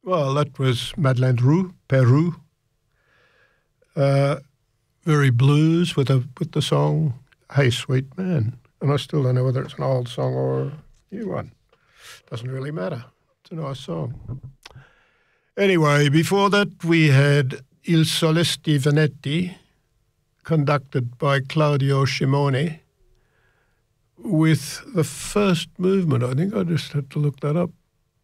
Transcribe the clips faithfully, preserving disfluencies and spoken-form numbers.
Well, that was Madeleine Roux, Peru. Uh, very blues with a with the song "Hey Sweet Man," and I still don't know whether it's an old song or a new one. Doesn't really matter. It's a nice song. Anyway, before that we had Il Solesti Venetti, conducted by Claudio Scimone, with the first movement. I think I just had to look that up.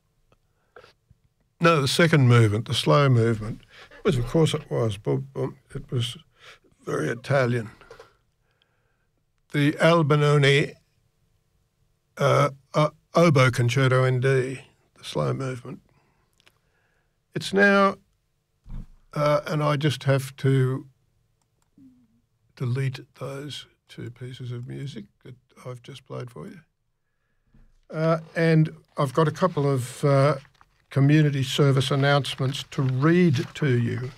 No, the second movement, the slow movement. It was, of course it was. It was very Italian. The Albinoni uh, uh, Oboe Concerto in D, the slow movement. It's now, uh, and I just have to delete those two pieces of music that I've just played for you. Uh, and I've got a couple of uh, community service announcements to read to you.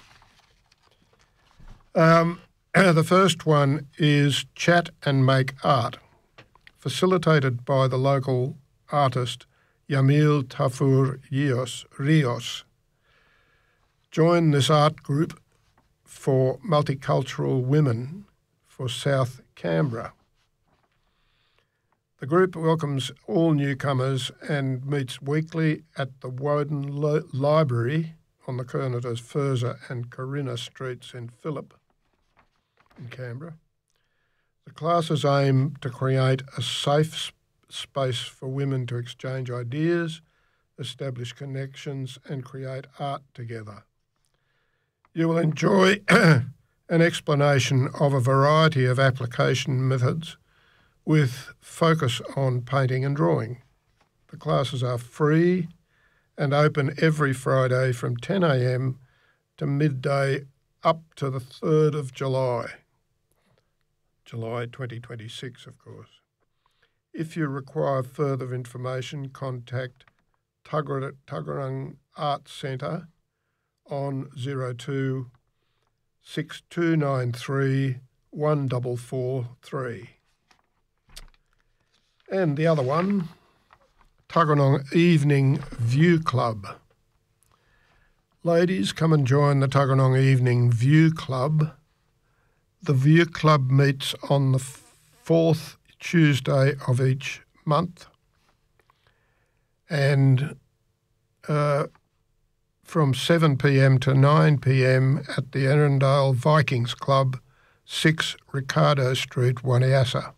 Um, the first one is Chat and Make Art, facilitated by the local artist Yamil Tafur Rios. Rios. Join this art group for multicultural women for South Canberra. The group welcomes all newcomers and meets weekly at the Woden Li- Library on the corner of Furza and Corinna Streets in Phillip, in Canberra. The classes aim to create a safe sp- space for women to exchange ideas, establish connections and create art together. You will enjoy an explanation of a variety of application methods with focus on painting and drawing. The classes are free and open every Friday from ten a m to midday up to the third of July. July twenty twenty-six, of course. If you require further information, contact Tuggerang Arts Centre on zero two six two nine three one four four three. And the other one, Tuggeranong Evening View Club. Ladies, come and join the Tuggeranong Evening View Club. The View Club meets on the fourth Tuesday of each month, and uh, from seven p m to nine p m at the Erindale Vikings Club, six Ricardo Street, Waniassa.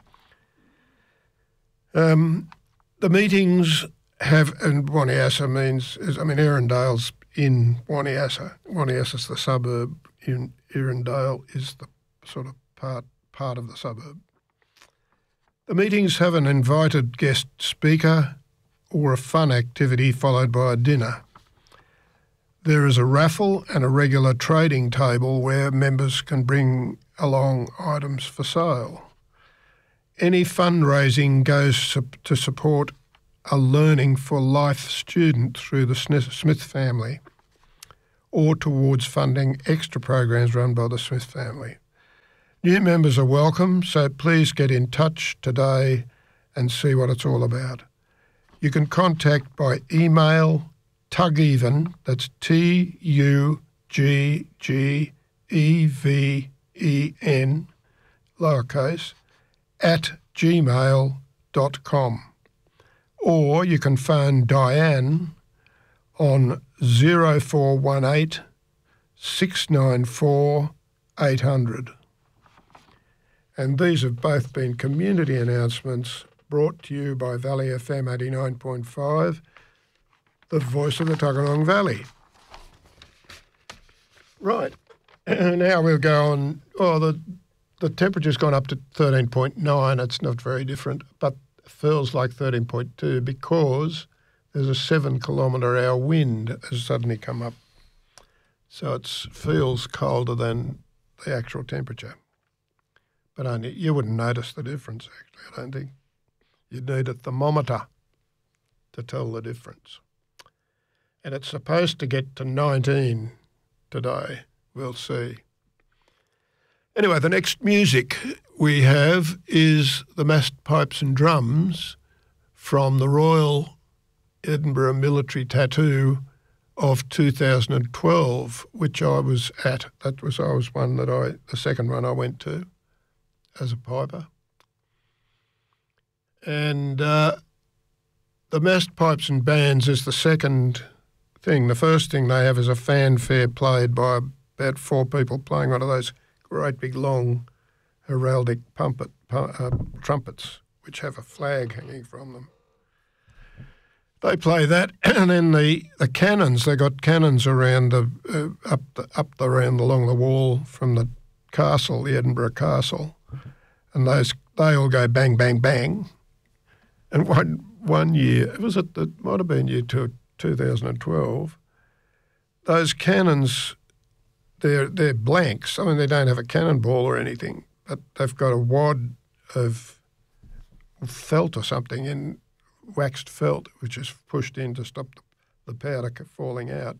Um, the meetings have, and Waniassa means, is, I mean, Erindale's in Waniassa. Waniassa's the suburb, in Erindale is the sort of part, part of the suburb. The meetings have an invited guest speaker or a fun activity followed by a dinner. There is a raffle and a regular trading table where members can bring along items for sale. Any fundraising goes to support a Learning for Life student through the Smith family or towards funding extra programs run by the Smith family. New members are welcome, so please get in touch today and see what it's all about. You can contact by email tugeven, that's T U G G E V E N, lowercase, at gmail dot com. Or you can phone Diane on zero four one eight six nine four eight hundred. And these have both been community announcements brought to you by Valley F M eighty-nine point five, the voice of the Tuggeranong Valley. Right, now we'll go on. Oh, the the temperature's gone up to thirteen point nine. It's not very different, but feels like thirteen point two because there's a seven kilometre hour wind has suddenly come up. So it feels colder than the actual temperature. But only you wouldn't notice the difference, actually, I don't think. You'd need a thermometer to tell the difference. And it's supposed to get to nineteen today. We'll see. Anyway, the next music we have is the Massed Pipes and Drums from the Royal Edinburgh Military Tattoo of two thousand twelve, which I was at. That was I was one that I the second one I went to as a piper, and uh, the massed pipes and bands is the second thing. The first thing they have is a fanfare played by about four people playing one of those great big long heraldic pumpet, uh, trumpets, which have a flag hanging from them. They play that, and then the, the cannons. They got cannons around the uh, up the, up the, around along the wall from the castle, the Edinburgh Castle, and those they all go bang bang bang. And one one year, it was at the might have been year two, two thousand twelve. Those cannons, they're they're blanks. I mean, they don't have a cannonball or anything, but they've got a wad of felt or something in. Waxed felt, which is pushed in to stop the powder falling out.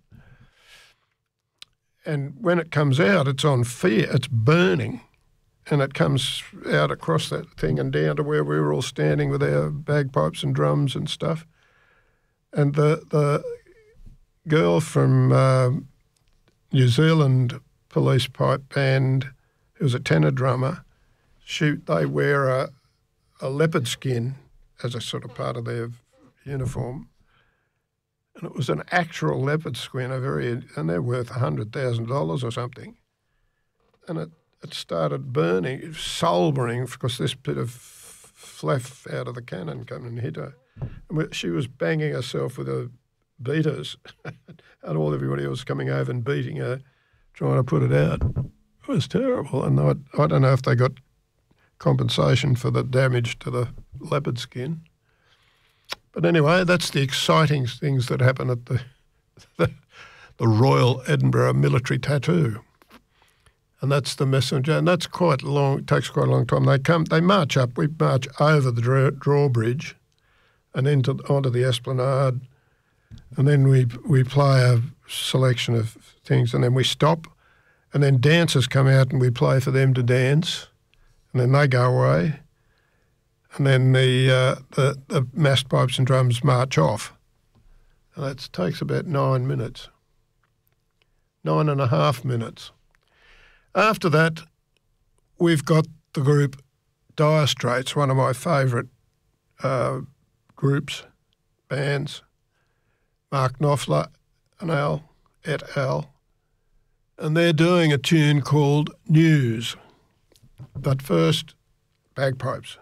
And when it comes out, it's on fire, it's burning, and it comes out across that thing and down to where we were all standing with our bagpipes and drums and stuff. And the the girl from uh, New Zealand Police Pipe Band, who's a tenor drummer, she they wear a, a leopard skin as a sort of part of their uniform. And it was an actual leopard skin, a very, and they're worth one hundred thousand dollars or something. And it, it started burning, it was soul burning, because this bit of fluff out of the cannon came and hit her. And she was banging herself with her beaters, and all everybody else coming over and beating her, trying to put it out. It was terrible. And I, I don't know if they got compensation for the damage to the leopard skin. But anyway, that's the exciting things that happen at the, the the Royal Edinburgh Military Tattoo. And that's the messenger, and that's quite long, it takes quite a long time. They come, they march up, we march over the draw, drawbridge and into onto the esplanade, and then we we play a selection of things, and then we stop, and then dancers come out and we play for them to dance. And then they go away, and then the, uh, the the massed pipes and drums march off. And that takes about nine minutes, nine and a half minutes. After that, we've got the group Dire Straits, one of my favourite uh, groups, bands, Mark Knopfler and Al, et al. And they're doing a tune called News. But first, bagpipes.